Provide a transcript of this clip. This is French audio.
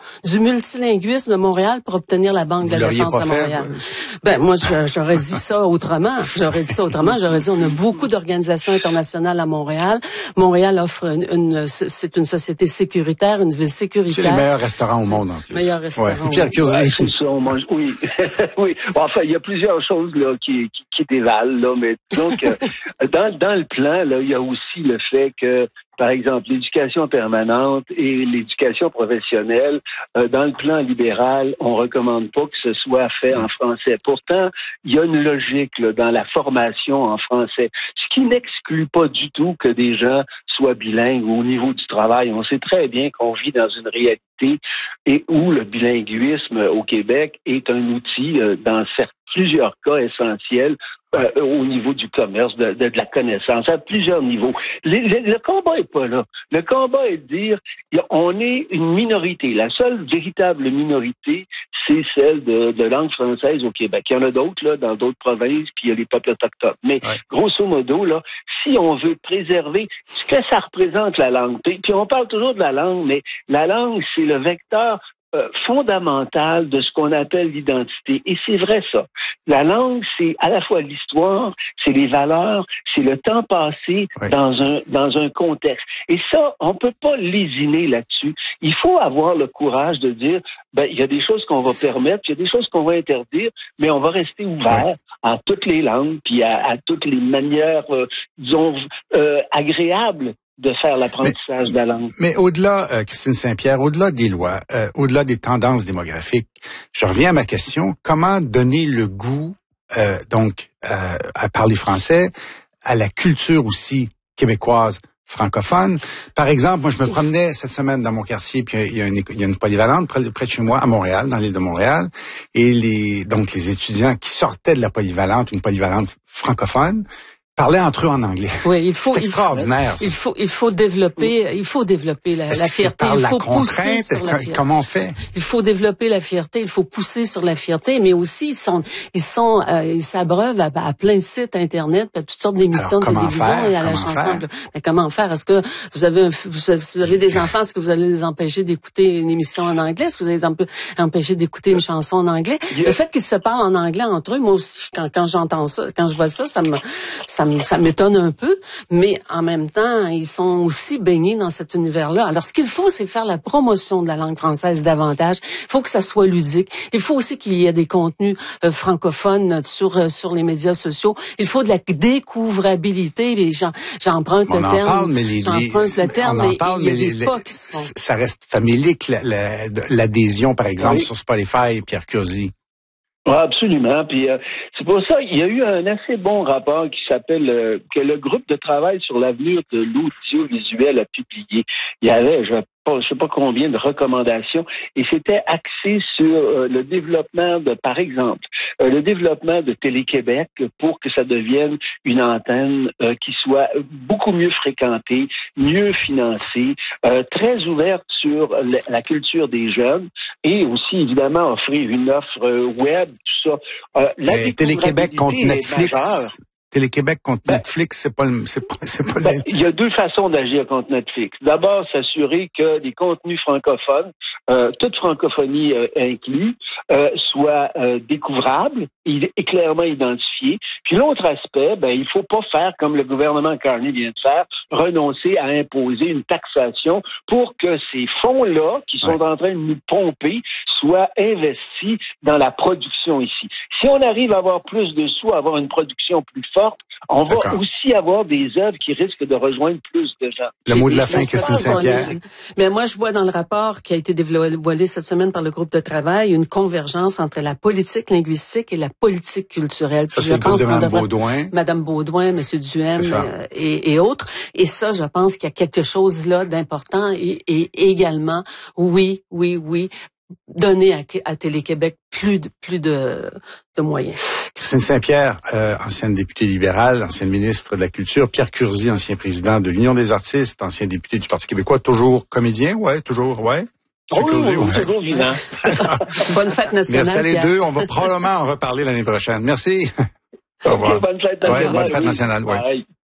du multilinguisme de Montréal pour obtenir la Banque de la Défense à Montréal. Moi, j'aurais dit ça autrement. J'aurais dit, on a beaucoup d'organisations internationales à Montréal. Montréal offre c'est une société sécuritaire, une ville sécuritaire. C'est les meilleurs restaurants au monde, en plus. Meilleurs restaurants. Pierre Curzi. Ouais, c'est ça, on mange, oui. Oui. Enfin, il y a plusieurs choses, là, qui dévalent, là, mais disons que, dans le plan, là, il y a aussi le fait que, par exemple, l'éducation permanente et l'éducation professionnelle, dans le plan libéral, on recommande pas que ce soit fait en français. Pourtant, il y a une logique là, dans la formation en français, ce qui n'exclut pas du tout que des gens soient bilingues au niveau du travail. On sait très bien qu'on vit dans une réalité et où le bilinguisme au Québec est un outil dans plusieurs cas essentiels au niveau du commerce, de la connaissance, à plusieurs niveaux. Le combat est pas là. Le combat est de dire, on est une minorité. La seule véritable minorité, c'est celle de langue française au Québec. Il y en a d'autres, là, dans d'autres provinces, puis il y a les peuples autochtones. Mais, grosso modo, là, si on veut préserver ce que ça représente, la langue, puis on parle toujours de la langue, mais la langue, c'est le vecteur fondamentale de ce qu'on appelle l'identité. Et c'est vrai, ça. La langue, c'est à la fois l'histoire, c'est les valeurs, c'est le temps passé dans un contexte. Et ça, on peut pas lésiner là-dessus. Il faut avoir le courage de dire, il y a des choses qu'on va permettre, il y a des choses qu'on va interdire, mais on va rester ouvert à toutes les langues, puis à toutes les manières, disons, agréables de faire l'apprentissage de la langue. Mais au-delà, Christine Saint-Pierre, au-delà des lois, au-delà des tendances démographiques, je reviens à ma question, comment donner le goût, à parler français, à la culture aussi québécoise francophone? Par exemple, moi, je me promenais cette semaine dans mon quartier, puis il y a une polyvalente près de chez moi, à Montréal, dans l'île de Montréal, et les étudiants qui sortaient de la polyvalente, une polyvalente francophone, parlaient entre eux en anglais. Oui, c'est extraordinaire. Il faut développer la fierté. Il faut pousser sur la fierté. Comment on fait? Il faut développer la fierté. Il faut pousser sur la fierté, mais aussi ils s'abreuvent à plein de sites internet, à toutes sortes d'émissions de télévision et à la chanson. Mais comment faire? Est-ce que vous avez des enfants? Est-ce que vous allez les empêcher d'écouter une émission en anglais? Est-ce que vous allez les empêcher d'écouter une chanson en anglais? Le fait qu'ils se parlent en anglais entre eux, moi aussi, quand j'entends ça, quand je vois ça, ça m'étonne un peu, mais en même temps, ils sont aussi baignés dans cet univers-là. Alors, ce qu'il faut, c'est faire la promotion de la langue française davantage. Il faut que ça soit ludique. Il faut aussi qu'il y ait des contenus francophones sur les médias sociaux. Il faut de la découvrabilité. J'emprunte le terme. Mais il y a des pas qui se font. Ça reste familique, l'adhésion, par exemple, sur Spotify, Pierre Curzi. Oui, absolument. Puis c'est pour ça il y a eu un assez bon rapport qui s'appelle que le groupe de travail sur l'avenir de l'audiovisuel a publié. Il y avait, je sais pas combien de recommandations, et c'était axé sur le développement par exemple, le développement de Télé-Québec pour que ça devienne une antenne qui soit beaucoup mieux fréquentée, mieux financée, très ouverte sur la culture des jeunes, et aussi évidemment offrir une offre web, tout ça. Télé-Québec contre Netflix. Télé-Québec contre Netflix, c'est pas il y a deux façons d'agir contre Netflix. D'abord, s'assurer que les contenus francophones, toute francophonie inclus, soient découvrables et clairement identifiés. Puis l'autre aspect, il faut pas faire comme le gouvernement Carney vient de faire, renoncer à imposer une taxation pour que ces fonds-là, qui sont en train de nous pomper, soient investis dans la production ici. Si on arrive à avoir plus de sous, à avoir une production plus forte, on va aussi avoir des œuvres qui risquent de rejoindre plus de gens. Le mot de la fin, Christine Saint-Pierre. Mais moi, je vois dans le rapport qui a été dévoilé cette semaine par le groupe de travail une convergence entre la politique linguistique et la politique culturelle. Ça, c'est le groupe de Mme Baudouin. Madame Baudouin, M. Duhem et autres. Et ça, je pense qu'il y a quelque chose là d'important et également, oui, donner à Télé-Québec plus de moyens. Christine Saint-Pierre, ancienne députée libérale, ancienne ministre de la Culture. Pierre Curzi, ancien président de l'Union des artistes, ancien député du Parti québécois, toujours comédien, toujours. Toujours vivant. Bonne fête nationale. Merci à les deux. On va probablement en reparler l'année prochaine. Merci. Au revoir. Bonne fête nationale. Bonne fête nationale. Bye.